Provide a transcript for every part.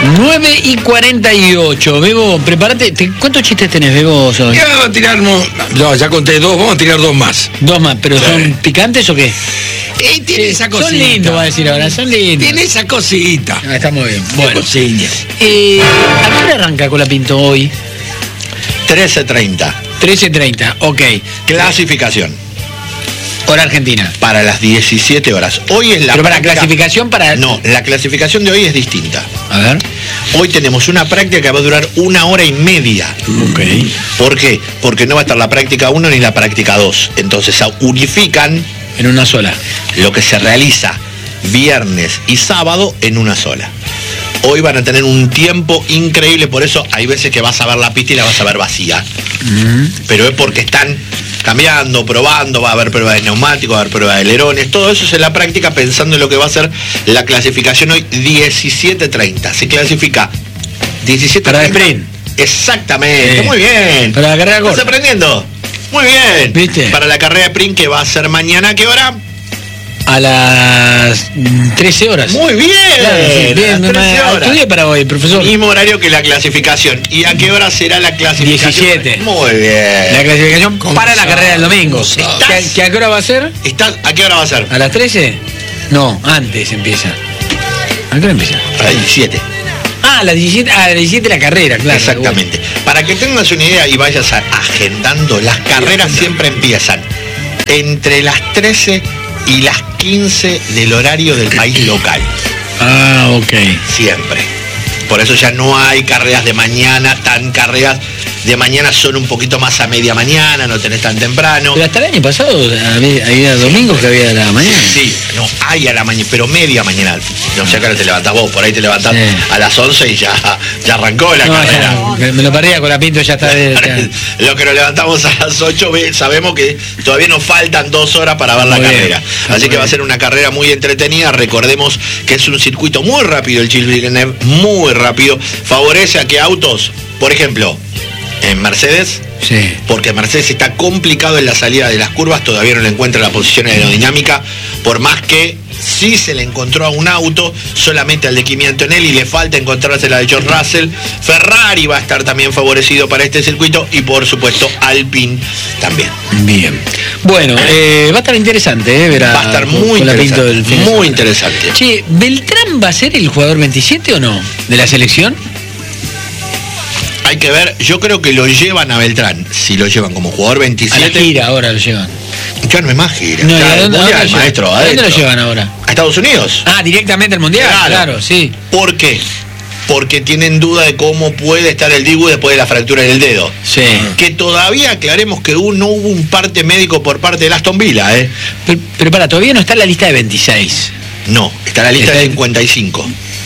9:48. Bebo, prepárate. ¿Cuántos chistes tenés, Bebo? Ya vamos a tirar, no, ya conté 2, vamos a tirar 2 más. 2 más, ¿pero son picantes o qué? Tiene esa cosita. Son lindos, va a decir ahora, son lindos. Tiene esa cosita. Está muy bien. Bueno. ¿A qué hora arranca Colapinto hoy? 13:30. 13:30, ok. Clasificación. Hora argentina. Para las 17 horas. Hoy es la Pero práctica... clasificación para... No, la clasificación de hoy es distinta. A ver. Hoy tenemos una práctica que va a durar 1 hora y media. Ok. ¿Por qué? Porque no va a estar la práctica 1 ni la práctica 2. Entonces unifican... En una sola. Lo que se realiza viernes y sábado en una sola. Hoy van a tener un tiempo increíble, por eso hay veces que vas a ver la pista y la vas a ver vacía. Pero es porque están cambiando, probando, va a haber prueba de neumáticos, va a haber prueba de alerones, todo eso es en la práctica pensando en lo que va a ser la clasificación hoy 17:30. Se clasifica 17:30. Para el sprint. Exactamente, muy bien. Para la carrera corta. ¿Estás aprendiendo? Muy bien. ¿Viste? Para la carrera sprint que va a ser mañana, ¿a qué hora? A las 13 horas. Muy bien. Claro, sí, bien, a las 13 horas. Estudié para hoy, profesor. Mismo horario que la clasificación. ¿Y a qué hora será la clasificación? 17. Muy bien. La clasificación para la carrera del domingo. ¿A qué hora va a ser? ¿A qué hora va a ser? ¿A las 13? No, antes empieza. ¿A qué hora empieza? A las 17. A las 17 la carrera, claro. Exactamente. Para que tengas una idea y vayas agendando, las carreras siempre empiezan entre las 13 y las 15 del horario del país local. Ah, ok. Siempre. Por eso ya no hay carreras de mañana, carreras de mañana son un poquito más a media mañana, no tenés tan temprano. Pero hasta el año pasado había domingos que había a la mañana. Sí, no, hay a la mañana, pero media mañana. No sé a qué hora te levantás vos, por ahí te levantás a las 11 y ya arrancó la carrera. Ya, me lo paría con la Pinto, ya está. Lo que nos levantamos a las 8, sabemos que todavía nos faltan 2 horas para ver la carrera. Así que va a ser una carrera muy entretenida. Recordemos que es un circuito muy rápido, el Gilles Villeneuve, muy rápido. Favorece a que autos, por ejemplo, en Mercedes, sí, porque Mercedes está complicado en la salida de las curvas, todavía no le encuentra la posición aerodinámica, por más que sí se le encontró a un auto, solamente al de Kimi Antonelli le falta encontrarse la de George Russell. Ferrari va a estar también favorecido para este circuito y por supuesto Alpine también. Bien. Bueno, va a estar interesante, va a estar muy interesante, muy interesante. Che, ¿Beltrán va a ser el jugador 27 o no de la selección? Hay que ver, yo creo que lo llevan a Beltrán, si lo llevan como jugador 27. A la gira ahora lo llevan. Ya no es más gira. No, ya, ¿dónde, mundial, dónde maestro. ¿A dónde lo llevan ahora? ¿A Estados Unidos? Ah, directamente al Mundial, claro, sí. ¿Por qué? Porque tienen duda de cómo puede estar el Dibu después de la fractura del dedo. Sí. Que todavía aclaremos que no hubo un parte médico por parte de Aston Villa, ¿eh? Pero para, todavía no está en la lista de 26. No, está en la lista de 55.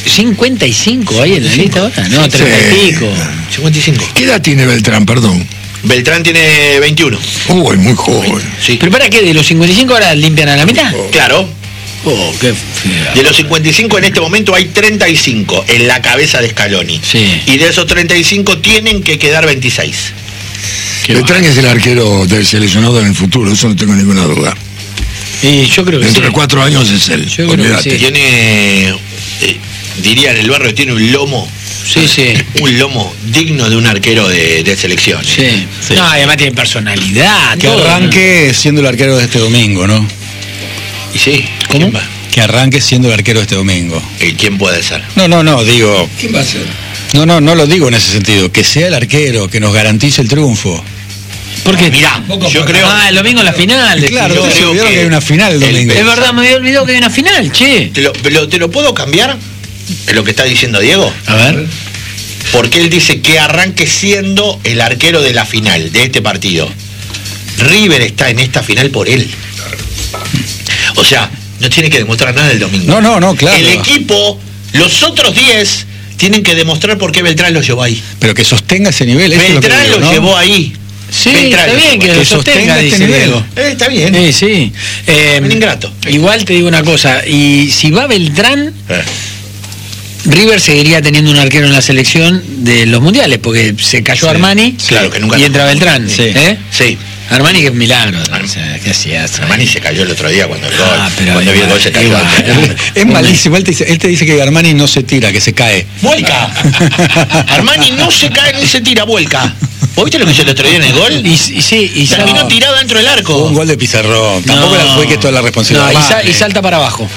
55 ahí en la lista ahora, no, 30 y pico. 55. ¿Qué edad tiene Beltrán, perdón? Beltrán tiene 21. Uy, muy joven. Sí. ¿Pero para qué? ¿De los 55 ahora limpian a la mitad? Claro. Oh, qué fea. De los 55 en este momento hay 35 en la cabeza de Scaloni. Sí. Y de esos 35 tienen que quedar 26. Beltrán es el arquero del seleccionado en el futuro, eso no tengo ninguna duda. Y yo creo que dentro de 4 años es él. Yo creo que sí. Tiene, diría en el barrio, tiene un lomo. Sí, sí. Un lomo digno de un arquero de selección. Sí. No, además tiene personalidad. Que arranque siendo el arquero de este domingo, ¿no? Y sí. ¿Cómo? Que arranque siendo el arquero de este domingo. ¿Quién puede ser? No, digo... ¿Quién va a ser? No lo digo en ese sentido. Que sea el arquero, que nos garantice el triunfo. Porque mirá, yo creo... Ah, el domingo la final. Claro, yo creo que hay una final el domingo. Es verdad, me había olvidado que hay una final, che. ¿Te lo puedo cambiar? ¿Es lo que está diciendo Diego? A ver. Porque él dice que arranque siendo el arquero de la final, de este partido. River está en esta final por él. O sea, no tiene que demostrar nada el domingo. No, claro. El equipo, los otros 10, tienen que demostrar por qué Beltrán lo llevó ahí. Pero que sostenga ese nivel. Beltrán lo llevó ahí. Sí, Beltrán está bien que lo sostenga este nivel. Está bien. Sí. Un ingrato. Igual te digo una cosa, y si va Beltrán, River seguiría teniendo un arquero en la selección de los mundiales, porque se cayó Armani claro, que nunca y entra Beltrán. Sí. ¿Eh? Sí. Armani que es milagro. O sea, ¿qué hacías? Armani se cayó el otro día cuando el gol. Pero cuando vio el gol se cayó. Es malísimo. Él te dice que Armani no se tira, que se cae. ¡Vuelca! Armani no se cae ni se tira, vuelca. ¿Vos viste lo que hizo el otro día en el gol? Y terminó tirado dentro del arco. Un gol de Pizarrón. Tampoco fue que toda la responsabilidad. Y salta para abajo.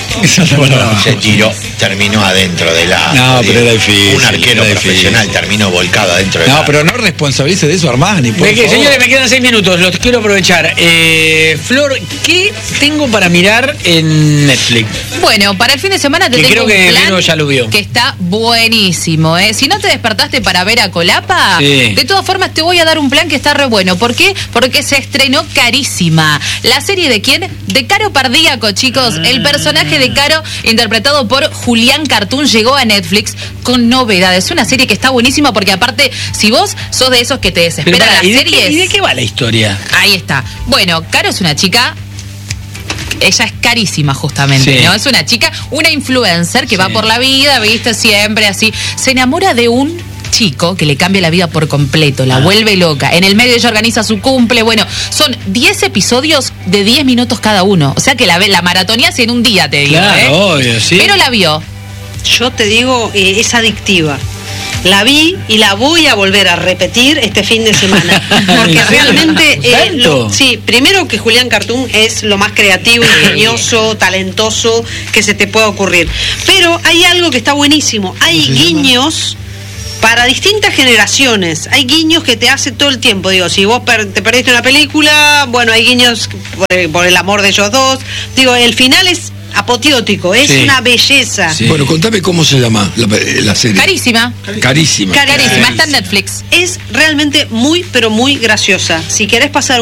Se tiró, terminó adentro de la. No, pero era difícil. Un arquero profesional terminó volcado adentro de la. No, pero no responsabilice de eso Armani. Señores, me quedan 6 minutos, los quiero aprovechar. Flor, ¿qué tengo para mirar en Netflix? Bueno, para el fin de semana te que tengo creo que un plan Vero ya lo vio. Que está buenísimo, ¿eh? Si no te despertaste para ver a Colapa, de todas formas te voy a dar un plan que está re bueno. ¿Por qué? Porque se estrenó Carísima. ¿La serie de quién? De Caro Pardíaco, chicos. El personaje de Caro, interpretado por Julián Cartoon, llegó a Netflix con novedades. Una serie que está buenísima porque aparte, si vos sos de esos que te desesperan las series... ¿Y de qué va la historia? Ahí está. Bueno, Caro es una chica... Ella es carísima justamente, ¿no? Es una chica, una influencer que va por la vida, viste, siempre así. Se enamora de un chico que le cambia la vida por completo, la vuelve loca. En el medio ella organiza su cumple. Bueno, son 10 episodios de 10 minutos cada uno. O sea que la maratoneas en un día, te digo. Claro, obvio, sí. Pero la vio. Yo te digo, es adictiva. La vi y la voy a volver a repetir este fin de semana. Porque realmente... sí, primero que Julián Cartoon es lo más creativo, ingenioso, talentoso que se te pueda ocurrir. Pero hay algo que está buenísimo. Hay guiños para distintas generaciones. Hay guiños que te hace todo el tiempo. Digo, si vos te perdiste una película, bueno, hay guiños por el amor de ellos dos. Digo, el final es apoteótico, es una belleza. Bueno, contame cómo se llama la serie. Carísima. Carísima. Carísima, está en Netflix. Es realmente muy, pero muy graciosa. Si querés pasar